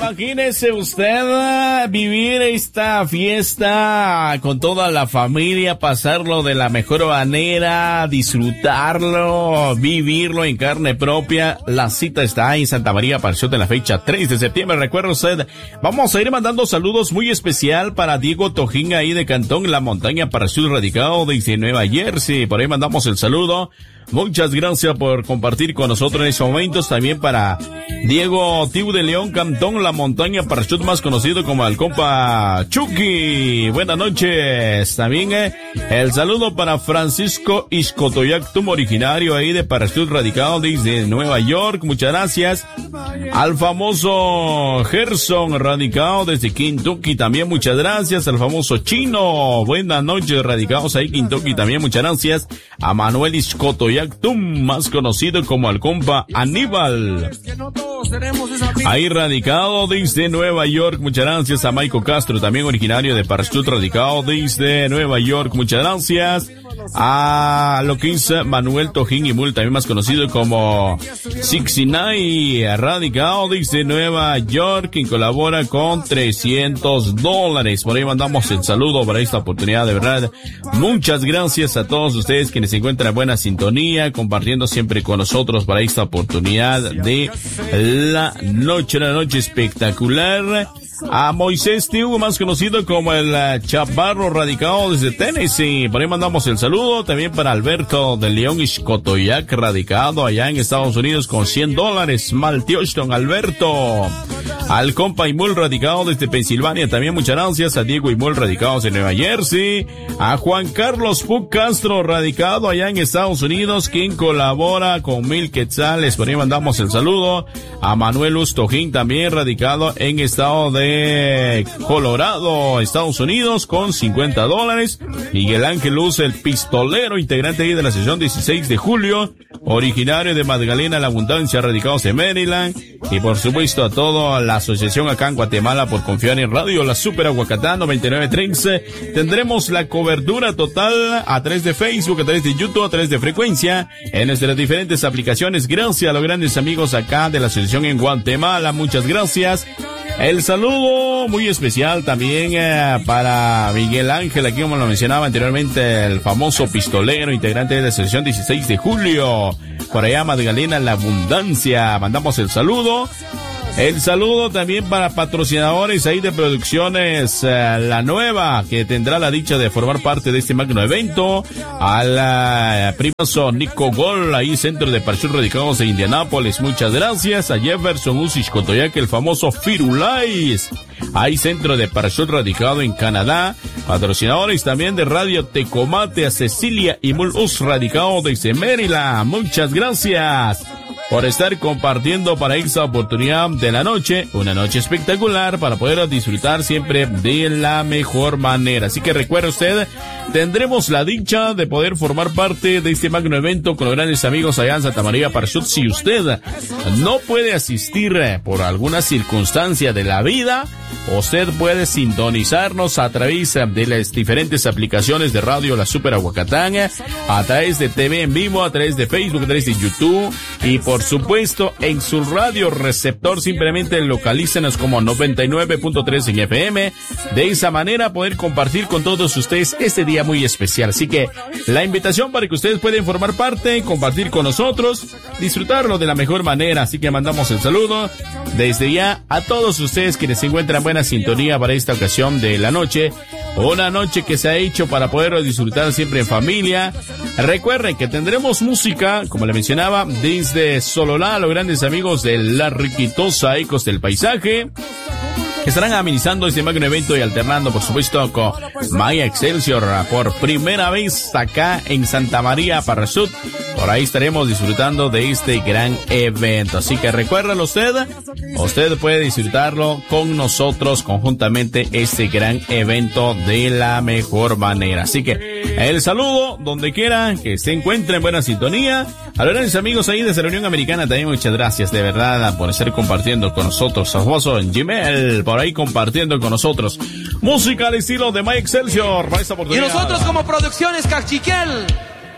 Imagínese usted vivir esta fiesta con toda la familia, pasarlo de la mejor manera, disfrutarlo, vivirlo en carne propia. La cita está en Santa María Parachut en la fecha 3 de septiembre. Recuerda usted, vamos a ir mandando saludos muy especial para Diego Tojín ahí de Cantón La Montaña Parachut, radicado desde Nueva Jersey. Por ahí mandamos el saludo. Muchas gracias por compartir con nosotros en estos momentos. También para Diego Tiu de León, Cantón La Montaña Parachut, más conocido como el compa Chucky. Buenas noches. También el saludo para Francisco Iscotoyactum, originario ahí de Parachut, radicado desde Nueva York. Muchas gracias. Al famoso Gerson, radicado desde Kentucky, también muchas gracias. Al famoso Chino, buenas noches, radicados ahí Kentucky, también muchas gracias. A Manuel Iscotoyactum, más conocido como el compa Aníbal, ahí radicado desde Nueva York. Muchas gracias. A Maico Castro, también originario de Parachut, radicado desde Nueva York. Muchas gracias. A lo que es Manuel Tojín y Mul, también más conocido como 69, radicado desde Nueva York, quien colabora con $300. Por ahí mandamos el saludo para esta oportunidad, de verdad. Muchas gracias a todos ustedes quienes se encuentran en buena sintonía, compartiendo siempre con nosotros para esta oportunidad de la noche espectacular. A Moisés Tiu, más conocido como el Chaparro, radicado desde Tennessee. Por ahí mandamos el saludo. También para Alberto de León Ixcotoyac, radicado allá en Estados Unidos con $100. Maltioshton Alberto. Al compa Imul, radicado desde Pensilvania, también muchas gracias. A Diego Imul, radicados en Nueva Jersey. A Juan Carlos Puc Castro, radicado allá en Estados Unidos, quien colabora con 1000 quetzales. Por ahí mandamos el saludo. A Manuel Ustojín, también radicado en estado de Colorado, Estados Unidos, con $50. Miguel Ángel Luz, el pistolero, integrante ahí de la sesión 16 de julio, originario de Magdalena La Abundancia, radicados en Maryland. Y por supuesto a toda la asociación acá en Guatemala por confiar en Radio La Super Aguacatá 99.3. Tendremos la cobertura total a través de Facebook, a través de YouTube, a través de Frecuencia, en nuestras diferentes aplicaciones. Gracias a los grandes amigos acá de la asociación en Guatemala. Muchas gracias. El saludo muy especial también para Miguel Ángel, aquí como lo mencionaba anteriormente, el famoso pistolero, integrante de la sesión 16 de julio. Por allá Magdalena La Abundancia, mandamos el saludo. El saludo también para patrocinadores ahí de Producciones La Nueva, que tendrá la dicha de formar parte de este magno evento. Al primazo Nico Gol, ahí centro de Parachut, radicados en Indianápolis, muchas gracias. A Jefferson Usis Cotoyac, el famoso Firulais, ahí centro de Parachut, radicado en Canadá. Patrocinadores también de Radio Tecomate, a Cecilia y Mulus, radicado desde Maryland, muchas gracias por estar compartiendo para esta oportunidad de la noche, una noche espectacular para poder disfrutar siempre de la mejor manera. Así que recuerde usted, tendremos la dicha de poder formar parte de este magno evento con los grandes amigos allá en Santa María Parachut. Si usted no puede asistir por alguna circunstancia de la vida, usted puede sintonizarnos a través de las diferentes aplicaciones de Radio La Super Aguacatán, a través de TV en vivo, a través de Facebook, a través de YouTube y por supuesto en su radio receptor. Simplemente localícenos como 99.3 en FM. De esa manera poder compartir con todos ustedes este día muy especial. Así que la invitación para que ustedes puedan formar parte, compartir con nosotros, disfrutarlo de la mejor manera. Así que mandamos el saludo desde ya a todos ustedes quienes se encuentran en buena sintonía para esta ocasión de la noche. Una noche que se ha hecho para poder disfrutar siempre en familia. Recuerden que tendremos música, como le mencionaba, desde Sololá, los grandes amigos de La Riquitosa Ecos del Paisaje, que estarán amenizando este magno evento y alternando, por supuesto, con Maya Excelsior por primera vez acá en Santa María Parachut. Por ahí estaremos disfrutando de este gran evento. Así que recuérdalo usted puede disfrutarlo con nosotros conjuntamente, este gran evento de la mejor manera. Así que el saludo donde quiera que se encuentre en buena sintonía. A los grandes amigos ahí desde la Unión Americana también muchas gracias de verdad por estar compartiendo con nosotros. Famoso en Gmail, por ahí compartiendo con nosotros música al estilo de Mike Excelsior para esta oportunidad. Y nosotros como Producciones Cachiquel